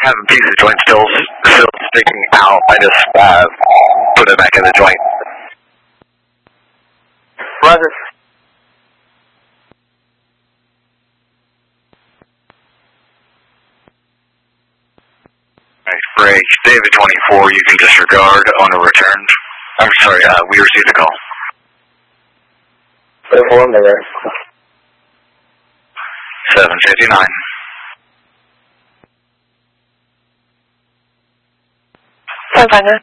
have a piece of joint still sticking out. I just put it back in the joint. Roger. Alright, break. David 24, you can disregard on a return. I'm sorry, we received the call. 24 on the right. 759. Five hundred.